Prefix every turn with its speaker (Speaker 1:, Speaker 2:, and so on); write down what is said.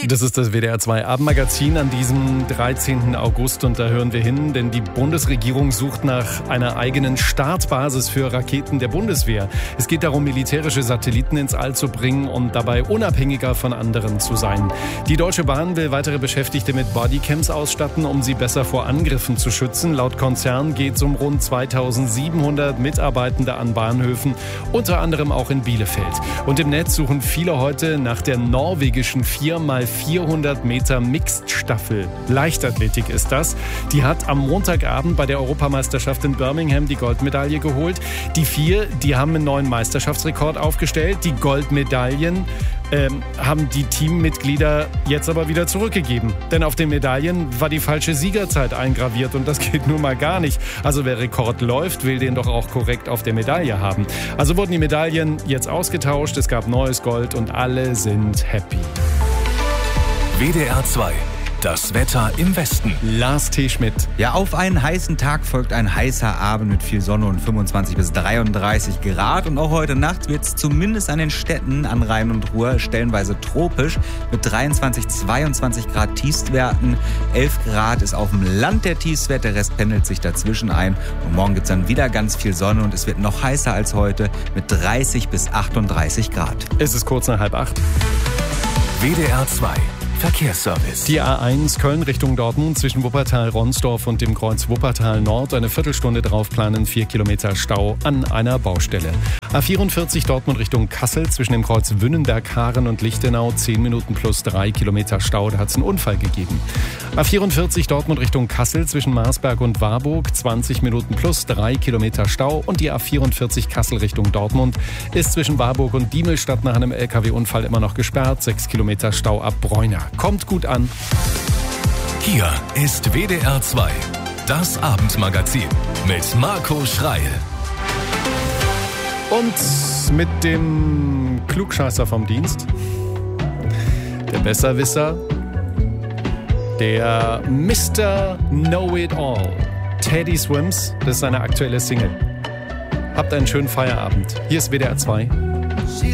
Speaker 1: Das ist das WDR 2 Abendmagazin an diesem 13. August und da hören wir hin, denn die Bundesregierung sucht nach einer eigenen Startbasis für Raketen der Bundeswehr. Es geht darum, militärische Satelliten ins All zu bringen und dabei unabhängiger von anderen zu sein. Die Deutsche Bahn will weitere Beschäftigte mit Bodycams ausstatten, um sie besser vor Angriffen zu schützen. Laut Konzern geht es um rund 2700 Mitarbeitende an Bahnhöfen, unter anderem auch in Bielefeld. Und im Netz suchen viele heute nach der norwegischen 4x400 Meter Mixed-Staffel. Leichtathletik ist das. Die hat am Montagabend bei der Europameisterschaft in Birmingham die Goldmedaille geholt. Die vier, die haben einen neuen Meisterschaftsrekord aufgestellt. Die Goldmedaillen haben die Teammitglieder jetzt aber wieder zurückgegeben. Denn auf den Medaillen war die falsche Siegerzeit eingraviert und das geht nun mal gar nicht. Also wer Rekord läuft, will den doch auch korrekt auf der Medaille haben. Also wurden die Medaillen jetzt ausgetauscht, es gab neues Gold und alle sind happy.
Speaker 2: WDR 2. Das Wetter im Westen.
Speaker 1: Lars T. Schmidt.
Speaker 3: Ja, auf einen heißen Tag folgt ein heißer Abend mit viel Sonne und 25 bis 33 Grad. Und auch heute Nacht wird es zumindest an den Städten an Rhein und Ruhr stellenweise tropisch mit 23, 22 Grad Tiefstwerten. 11 Grad ist auf dem Land der Tiefstwert, der Rest pendelt sich dazwischen ein. Und morgen gibt es dann wieder ganz viel Sonne und es wird noch heißer als heute mit 30 bis 38 Grad.
Speaker 1: Es ist kurz nach 7:30.
Speaker 2: WDR 2. Verkehrsservice.
Speaker 1: Die A1 Köln Richtung Dortmund zwischen Wuppertal-Ronsdorf und dem Kreuz Wuppertal Nord. Eine Viertelstunde drauf planen, 4 Kilometer Stau an einer Baustelle. A44 Dortmund Richtung Kassel zwischen dem Kreuz Wünnenberg-Haaren und Lichtenau. 10 Minuten plus 3 Kilometer Stau. Da hat es einen Unfall gegeben. A44 Dortmund Richtung Kassel zwischen Marsberg und Warburg. 20 Minuten plus 3 Kilometer Stau. Und die A44 Kassel Richtung Dortmund ist zwischen Warburg und Diemelstadt nach einem LKW-Unfall immer noch gesperrt. 6 Kilometer Stau ab Bräuner. Kommt gut an.
Speaker 2: Hier ist WDR 2. Das Abendmagazin mit Marco Schreil.
Speaker 1: Und mit dem Klugscheißer vom Dienst, der Besserwisser, der Mr. Know-It-All, Teddy Swims, das ist seine aktuelle Single. Habt einen schönen Feierabend. Hier ist WDR 2.